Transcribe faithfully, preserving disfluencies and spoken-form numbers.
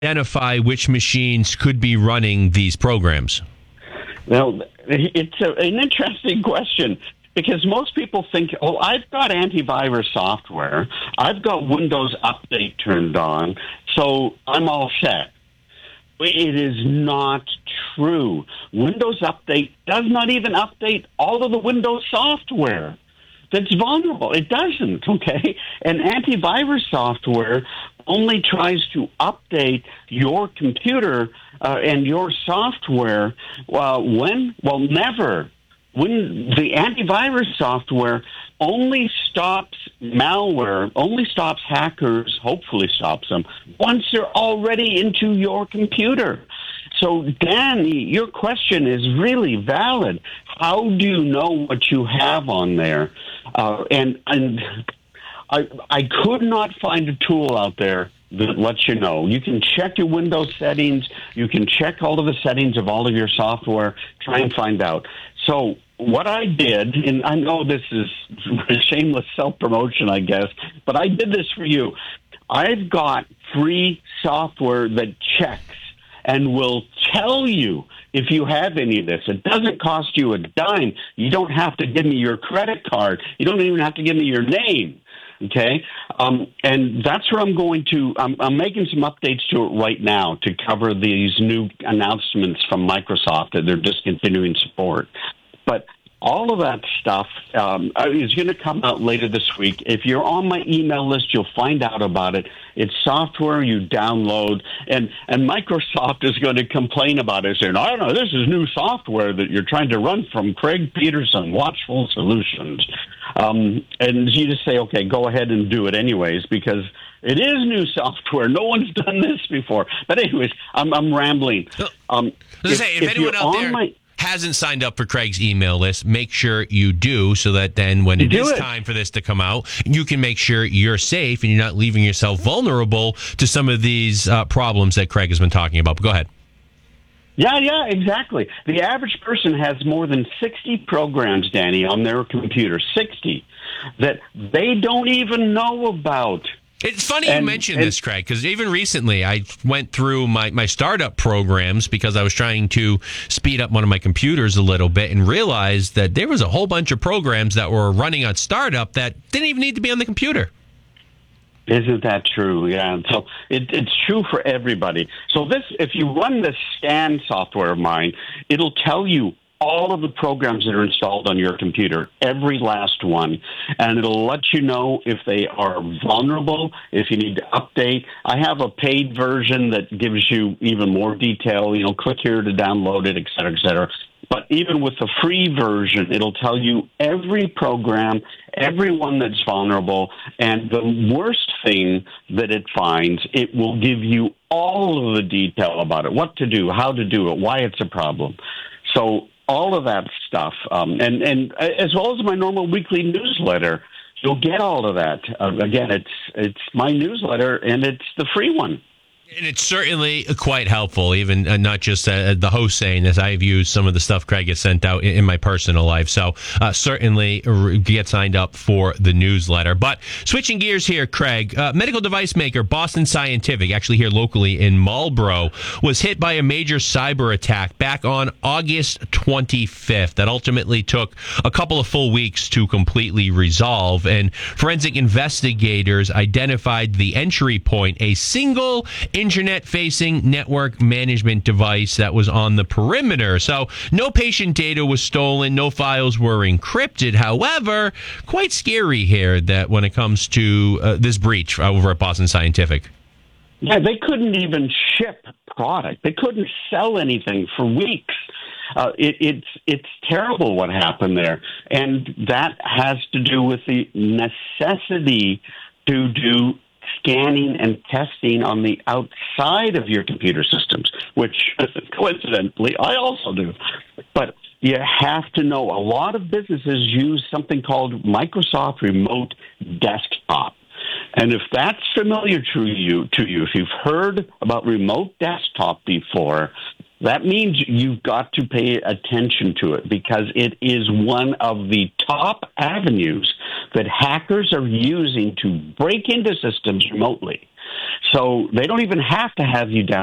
identify which machines could be running these programs? Well, it's a, an interesting question because most people think, oh, I've got antivirus software, I've got Windows Update turned on, so I'm all set. It is not true. Windows Update does not even update all of the Windows software that's vulnerable. It doesn't, okay? And antivirus software only tries to update your computer uh, and your software uh, when, well, never. When the antivirus software only stops malware, only stops hackers, hopefully stops them, once they're already into your computer. So, Dan, your question is really valid. How do you know what you have on there? Uh, and and I, I could not find a tool out there that lets you know. You can check your Windows settings. You can check all of the settings of all of your software. Try and find out. So what I did, and I know this is shameless self-promotion, I guess, but I did this for you. I've got free software that checks and will tell you if you have any of this. It doesn't cost you a dime. You don't have to give me your credit card. You don't even have to give me your name. Okay? Um, and that's where I'm going to, I'm, I'm making some updates to it right now to cover these new announcements from Microsoft that they're discontinuing support. But all of that stuff um, is going to come out later this week. If you're on my email list, you'll find out about it. It's software you download, and, and Microsoft is going to complain about it, saying, I don't know, this is new software that you're trying to run from Craig Peterson, Watchful Solutions. Um, and you just say, okay, go ahead and do it anyways, because it is new software. No one's done this before. But anyways, I'm, I'm rambling. Um, if, say, if, if anyone out there my, hasn't signed up for Craig's email list, make sure you do, so that then when it is it. time for this to come out, you can make sure you're safe and you're not leaving yourself vulnerable to some of these uh, problems that Craig has been talking about. But go ahead. Yeah, yeah, exactly. The average person has more than sixty programs, Danny, on their computer, sixty, that they don't even know about. It's funny and, you mentioned and, this, Craig, because even recently I went through my, my startup programs because I was trying to speed up one of my computers a little bit and realized that there was a whole bunch of programs that were running on startup that didn't even need to be on the computer. Isn't that true? Yeah. So it, it's true for everybody. So this, if you run this scan software of mine, it'll tell you all of the programs that are installed on your computer, every last one, and it'll let you know if they are vulnerable, if you need to update. I have a paid version that gives you even more detail. You know, click here to download it, et cetera, et cetera. But even with the free version, it'll tell you every program, every one that's vulnerable, and the worst thing that it finds, it will give you all of the detail about it, what to do, how to do it, why it's a problem. So all of that stuff, um, and, and as well as my normal weekly newsletter, you'll get all of that. Uh, again, it's it's my newsletter, and it's the free one. And it's certainly quite helpful, even uh, not just uh, the host saying this. I've used some of the stuff Craig has sent out in, in my personal life. So uh, certainly get signed up for the newsletter. But switching gears here, Craig, uh, medical device maker Boston Scientific, actually here locally in Marlborough, was hit by a major cyber attack back on August twenty-fifth that ultimately took a couple of full weeks to completely resolve. And forensic investigators identified the entry point, a single internet-facing network management device that was on the perimeter. So no patient data was stolen, no files were encrypted. However, quite scary here that when it comes to uh, this breach over at Boston Scientific. Yeah, they couldn't even ship product. They couldn't sell anything for weeks. Uh, it, it's it's terrible what happened there, and that has to do with the necessity to do scanning and testing on the outside of your computer systems, which coincidentally I also do. But you have to know a lot of businesses use something called Microsoft Remote Desktop. And if that's familiar to you, to you, if you've heard about Remote Desktop before, that means you've got to pay attention to it because it is one of the top avenues that hackers are using to break into systems remotely. So they don't even have to have you down.